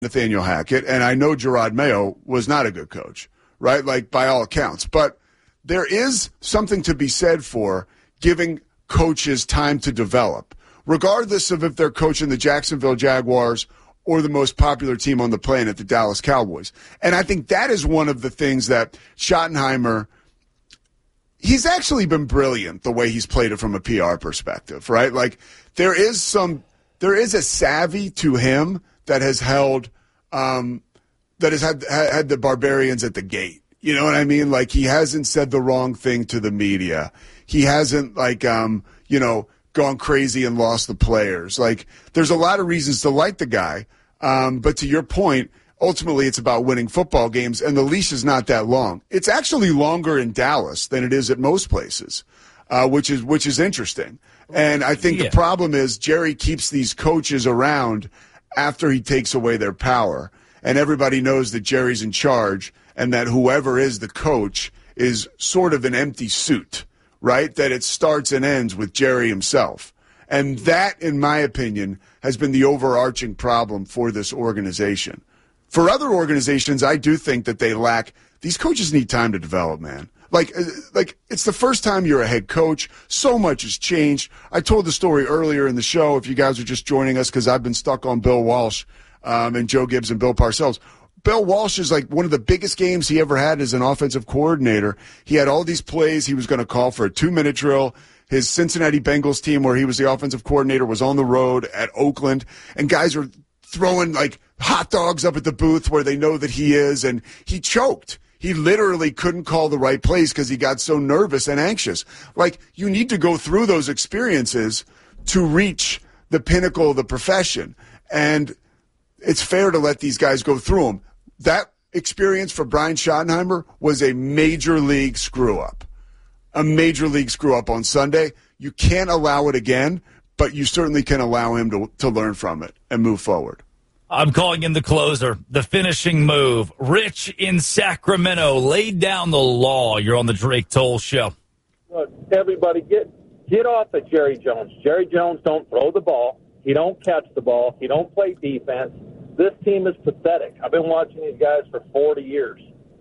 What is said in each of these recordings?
Nathaniel Hackett, and I know Gerard Mayo was not a good coach, right? Like, by all accounts. But there is something to be said for giving coaches time to develop, regardless of if they're coaching the Jacksonville Jaguars or the most popular team on the planet, the Dallas Cowboys. And I think that is one of the things that Schottenheimer, he's actually been brilliant the way he's played it from a PR perspective, right? Like, there is a savvy to him that has held, that has had the barbarians at the gate. You know what I mean? Like, he hasn't said the wrong thing to the media. He hasn't, like, gone crazy and lost the players. Like, there's a lot of reasons to like the guy. But to your point, ultimately it's about winning football games, and the leash is not that long. It's actually longer in Dallas than it is at most places, which is interesting. And I think the problem is Jerry keeps these coaches around after he takes away their power. And everybody knows that Jerry's in charge and that whoever is the coach is sort of an empty suit, right? That it starts and ends with Jerry himself. And that, in my opinion, has been the overarching problem for this organization. For other organizations, I do think that they lack – these coaches need time to develop, man. Like it's the first time you're a head coach. So much has changed. I told the story earlier in the show, if you guys are just joining us, because I've been stuck on Bill Walsh and Joe Gibbs and Bill Parcells. Bill Walsh is like one of the biggest games he ever had as an offensive coordinator. He had all these plays he was going to call for a 2-minute drill. His Cincinnati Bengals team, where he was the offensive coordinator, was on the road at Oakland, and guys are throwing like hot dogs up at the booth where they know that he is, and he choked. He literally couldn't call the right plays because he got so nervous and anxious. Like, you need to go through those experiences to reach the pinnacle of the profession, and it's fair to let these guys go through them. That experience for Brian Schottenheimer was a major league screw-up. A major league screw-up on Sunday. You can't allow it again, but you certainly can allow him to learn from it and move forward. I'm calling in the closer, the finishing move. Rich in Sacramento laid down the law. You're on the Drake Toll Show. Look, everybody, get off of Jerry Jones. Jerry Jones don't throw the ball. He don't catch the ball. He don't play defense. This team is pathetic. I've been watching these guys for 40 years.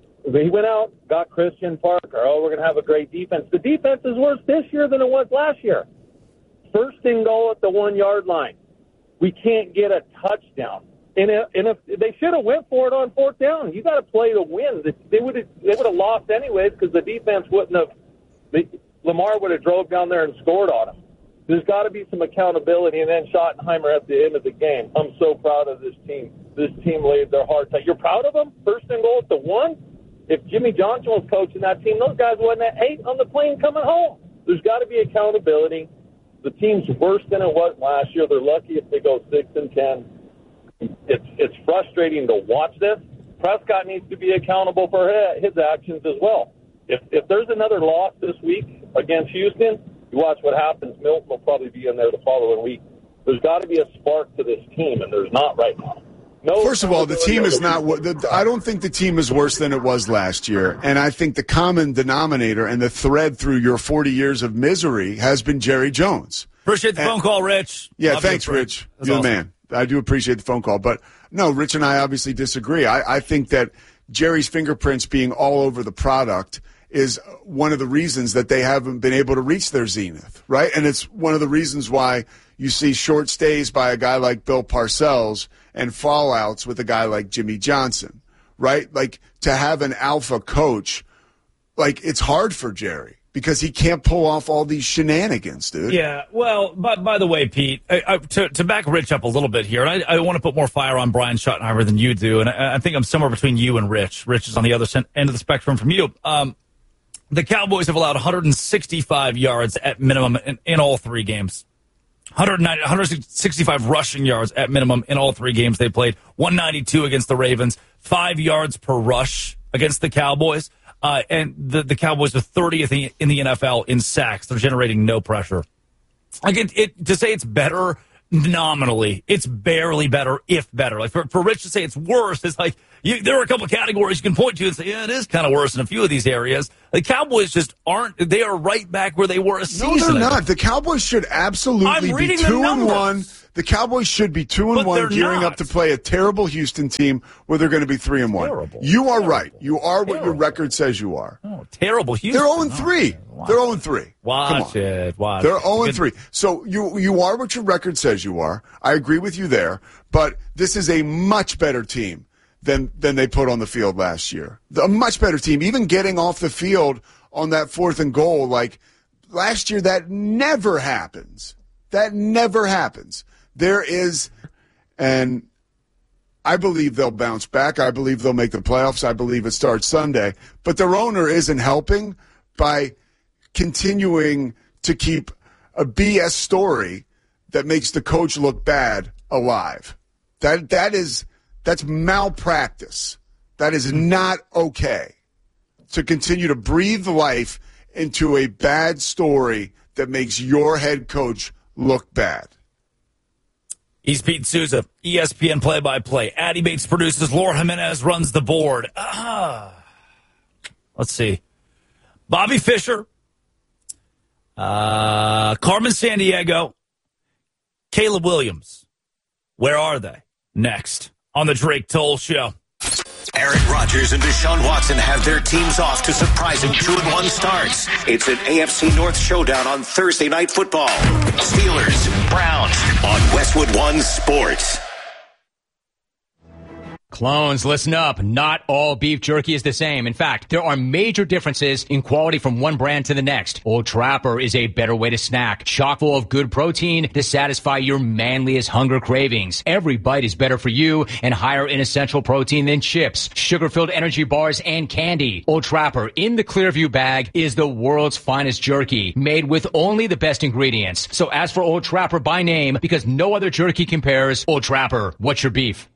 He went out, got Christian Parker. Oh, we're going to have a great defense. The defense is worse this year than it was last year. First and goal at the 1-yard line. We can't get a touchdown. And if they should have went for it on 4th down. You got to play to win. They would have lost anyways because the defense wouldn't have. Lamar would have drove down there and scored on him. There's got to be some accountability. And then Schottenheimer at the end of the game. I'm so proud of this team. This team laid their hearts out. You're proud of them? First and goal at the 1? If Jimmy Johnson was coaching that team, those guys wasn't at 8 on the plane coming home. There's got to be accountability. The team's worse than it was last year. They're lucky if they go 6-10. It's frustrating to watch this. Prescott needs to be accountable for his actions as well. If there's another loss this week against Houston, you watch what happens. Milton will probably be in there the following week. There's got to be a spark to this team, and there's not right now. No. First of all, the team is not. I don't think the team is worse than it was last year, and I think the common denominator and the thread through your 40 years of misery has been Jerry Jones. Appreciate the phone call, Rich. Yeah, thanks, Rich. You're the man. I do appreciate the phone call, but no, Rich and I obviously disagree. I think that Jerry's fingerprints being all over the product is one of the reasons that they haven't been able to reach their zenith, right? And it's one of the reasons why you see short stays by a guy like Bill Parcells and fallouts with a guy like Jimmy Johnson, right? Like, to have an alpha coach, like, it's hard for Jerry because he can't pull off all these shenanigans, dude. Yeah, well, by the way, Pete, to back Rich up a little bit here, and I want to put more fire on Brian Schottenheimer than you do, and I think I'm somewhere between you and Rich. Rich is on the other end of the spectrum from you. The Cowboys have allowed 165 yards at minimum in all 3 games. 165 rushing yards at minimum in all 3 games they played. 192 against the Ravens. 5 yards per rush against the Cowboys. And the Cowboys are 30th in the NFL in sacks. They're generating no pressure. Like, to say it's better nominally, it's barely better, if better. Like, for Rich to say it's worse, it's like there are a couple of categories you can point to and say, yeah, it is kind of worse in a few of these areas. The Cowboys just aren't. They are right back where they were a season ago. No, they're not. The Cowboys should absolutely be 2-1. The Cowboys should be 2-1, gearing up to play a terrible Houston team where they're going to be 3-1. Terrible. You are right. You are what your record says you are. Oh, terrible Houston. They're 0-3. They're 0-3. Watch it. Watch. They're 0-3. So you are what your record says you are. I agree with you there. But this is a much better team than they put on the field last year. A much better team. Even getting off the field on that 4th and goal, like last year, that never happens. That never happens. There is, and I believe they'll bounce back. I believe they'll make the playoffs. I believe it starts Sunday. But their owner isn't helping by continuing to keep a BS story that makes the coach look bad alive. That's malpractice. That is not okay. To continue to breathe life into a bad story that makes your head coach look bad. He's Pete Souza, ESPN play-by-play. Addy Bates produces. Laura Jimenez runs the board. Let's see. Bobby Fischer, Carmen Sandiego, Caleb Williams. Where are they? Next on the Drake Toll Show. Aaron Rodgers and Deshaun Watson have their teams off to surprising 2-1 starts. It's an AFC North showdown on Thursday Night Football. Steelers, Browns on Westwood One Sports. Clones, listen up. Not all beef jerky is the same. In fact, there are major differences in quality from one brand to the next. Old Trapper is a better way to snack. Chock full of good protein to satisfy your manliest hunger cravings. Every bite is better for you and higher in essential protein than chips, sugar-filled energy bars, and candy. Old Trapper in the Clearview bag is the world's finest jerky, made with only the best ingredients. So ask for Old Trapper by name because no other jerky compares. Old Trapper, what's your beef?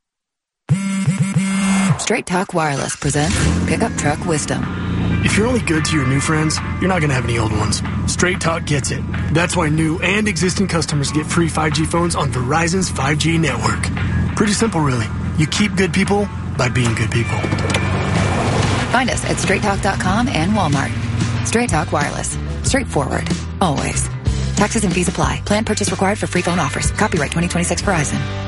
Straight Talk Wireless presents Pickup Truck Wisdom. If you're only good to your new friends, you're not going to have any old ones. Straight Talk gets it. That's why new and existing customers get free 5G phones on Verizon's 5G network. Pretty simple, really. You keep good people by being good people. Find us at straighttalk.com and Walmart. Straight Talk Wireless. Straightforward. Always. Taxes and fees apply. Plan purchase required for free phone offers. Copyright 2026 Verizon.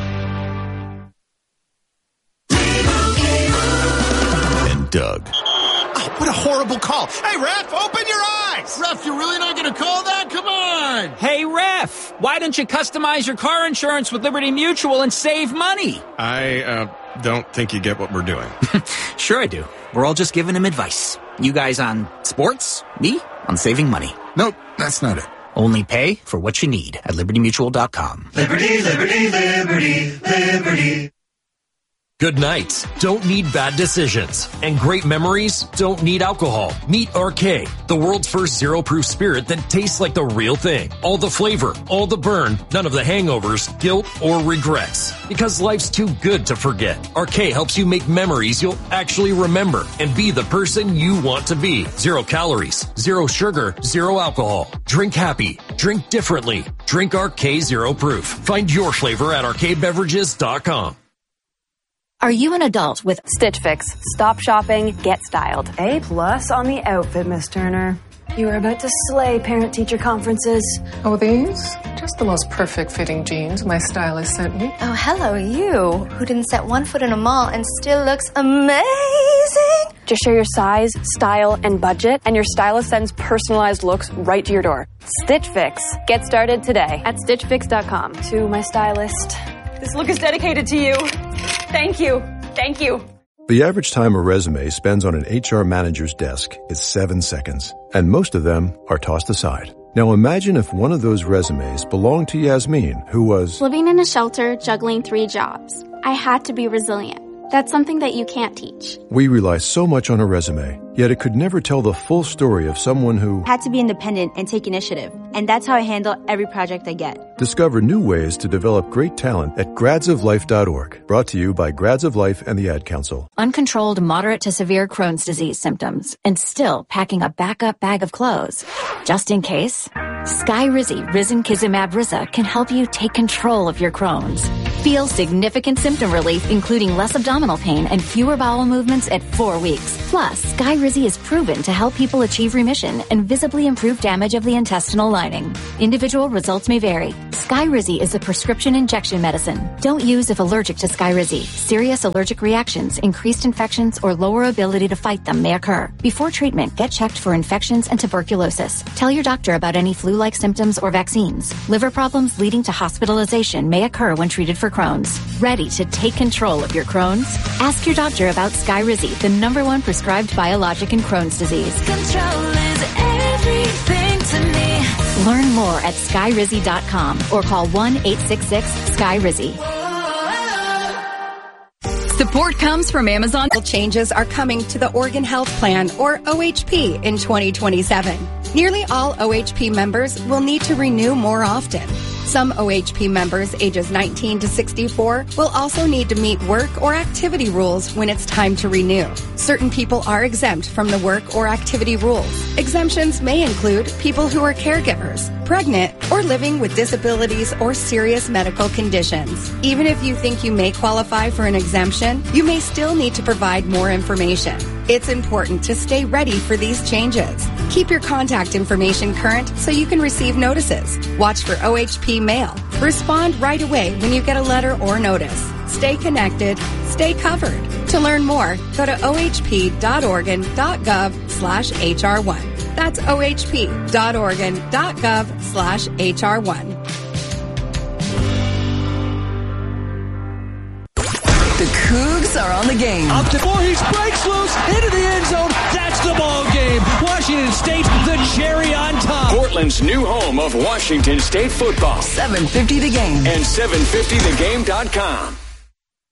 Doug. Oh, what a horrible call. Hey, ref, open your eyes. Ref, you're really not going to call that? Come on. Hey, ref, why don't you customize your car insurance with Liberty Mutual and save money? I don't think you get what we're doing. Sure I do. We're all just giving him advice. You guys on sports, me on saving money. Nope, that's not it. Only pay for what you need at libertymutual.com. Liberty, liberty, liberty, liberty. Good nights don't need bad decisions, and great memories don't need alcohol. Meet Arcade, the world's first zero-proof spirit that tastes like the real thing. All the flavor, all the burn, none of the hangovers, guilt, or regrets. Because life's too good to forget. Arcade helps you make memories you'll actually remember and be the person you want to be. 0 calories, 0 sugar, 0 alcohol. Drink happy. Drink differently. Drink Arcade Zero Proof. Find your flavor at arcadebeverages.com. Are you an adult with Stitch Fix? Stop shopping, get styled. A+ on the outfit, Miss Turner. You are about to slay parent-teacher conferences. Oh, these? Just the most perfect fitting jeans my stylist sent me. Oh, hello, you, who didn't set one foot in a mall and still looks amazing. Just share your size, style, and budget, and your stylist sends personalized looks right to your door. Stitch Fix. Get started today at stitchfix.com. To my stylist, this look is dedicated to you. Thank you. Thank you. The average time a resume spends on an HR manager's desk is 7 seconds, and most of them are tossed aside. Now imagine if one of those resumes belonged to Yasmin, who was living in a shelter, juggling 3 jobs. I had to be resilient. That's something that you can't teach. We rely so much on a resume, yet it could never tell the full story of someone who had to be independent and take initiative. And that's how I handle every project I get. Discover new ways to develop great talent at gradsoflife.org. Brought to you by Grads of Life and the Ad Council. Uncontrolled moderate to severe Crohn's disease symptoms and still packing a backup bag of clothes. Just in case, Skyrizi Risankizumab Riza can help you take control of your Crohn's. Feel significant symptom relief, including less abdominal pain and fewer bowel movements at 4 weeks. Plus, Skyrizi is proven to help people achieve remission and visibly improve damage of the intestinal lining. Individual results may vary. Skyrizi is a prescription injection medicine. Don't use if allergic to Skyrizi. Serious allergic reactions, increased infections, or lower ability to fight them may occur. Before treatment, get checked for infections and tuberculosis. Tell your doctor about any flu-like symptoms or vaccines. Liver problems leading to hospitalization may occur when treated for Crohn's. Ready to take control of your Crohn's? Ask your doctor about Skyrizi, the #1 prescribed biologic in Crohn's disease. Control is everything to me. Learn more at Skyrizi.com or call 1-866-SKYRIZI. Support comes from Amazon. Changes are coming to the Oregon Health Plan, or OHP, in 2027. Nearly all OHP members will need to renew more often. Some OHP members ages 19 to 64 will also need to meet work or activity rules when it's time to renew. Certain people are exempt from the work or activity rules. Exemptions may include people who are caregivers, pregnant, or living with disabilities or serious medical conditions. Even if you think you may qualify for an exemption, you may still need to provide more information. It's important to stay ready for these changes. Keep your contact information current so you can receive notices. Watch for OHP mail. Respond right away when you get a letter or notice. Stay connected. Stay covered. To learn more, go to ohp.oregon.gov/HR1. That's ohp.oregon.gov/HR1. The Cougs are on the game. Up to four, he breaks loose into the end zone. That's the ball game. Washington State, the cherry on top. Portland's new home of Washington State football. 750 The Game. And 750thegame.com.